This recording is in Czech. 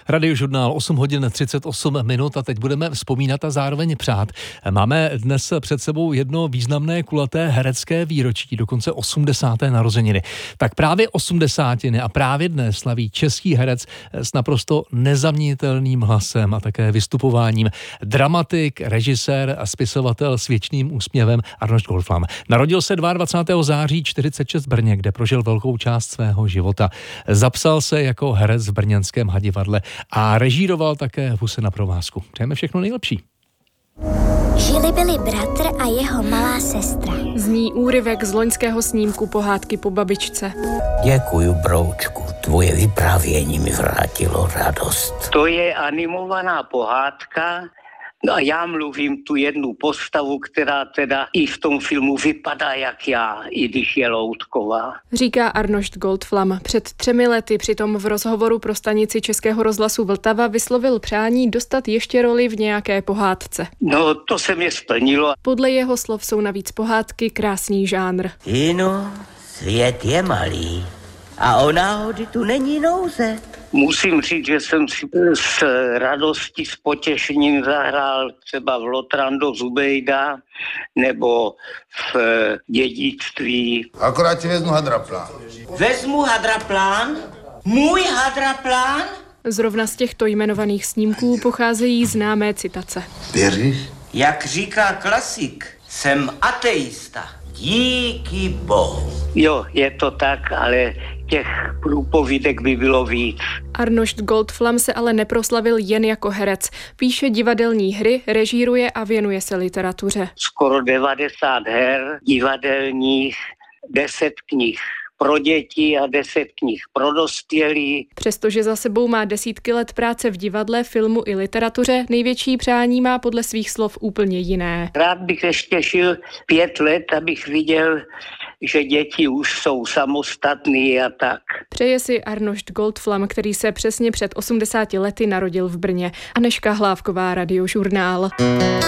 Radiožurnál 8 hodin 38 minut a teď budeme vzpomínat a zároveň přát. Máme dnes před sebou jedno významné kulaté herecké výročí, dokonce 80. narozeniny. Tak právě 80. a právě dnes slaví český herec s naprosto nezaměnitelným hlasem a také vystupováním. Dramatik, režisér a spisovatel s věčným úsměvem Arnošt Goldflam. Narodil se 22. září 46 v Brně, kde prožil velkou část svého života. Zapsal se jako herec v brněnském Hadivadle a režíroval také Huse na provázku. Přejeme všechno nejlepší. Byli bratr a jeho malá sestra. Zní úryvek z loňského snímku Pohádky po babičce. Děkuju, broučku, tvoje vyprávění mi vrátilo radost. To je animovaná pohádka. No a já mluvím tu jednu postavu, která teda i v tom filmu vypadá jak já, i když je loutková. Říká Arnošt Goldflam. Před 3 lety přitom v rozhovoru pro stanici Českého rozhlasu Vltava vyslovil přání dostat ještě roli v nějaké pohádce. No, to se mi splnilo. Podle jeho slov jsou navíc pohádky krásný žánr. Ino, svět je malý a o náhody tu není nouze. Musím říct, že jsem si s radostí, s potěšením zahrál třeba v Lotrando Zubejda nebo v Dědictví. Akorát ti vezmu hadraplán. Vezmu hadraplán? Můj hadraplán? Zrovna z těchto jmenovaných snímků pocházejí známé citace. Věříš? Jak říká klasik, jsem ateista. Díky Bohu. Jo, je to tak, ale těch průpovídek by bylo víc. Arnošt Goldflam se ale neproslavil jen jako herec. Píše divadelní hry, režíruje a věnuje se literatuře. Skoro 90 her divadelních, 10 knih pro děti a 10 knih pro dospělí. Přestože za sebou má desítky let práce v divadle, filmu i literatuře, největší přání má podle svých slov úplně jiné. Rád bych ještě žil 5 let, abych viděl, že děti už jsou samostatný a tak. Přeje si Arnošt Goldflam, který se přesně před 80 lety narodil v Brně. Anežka Hlávková, Radiožurnál.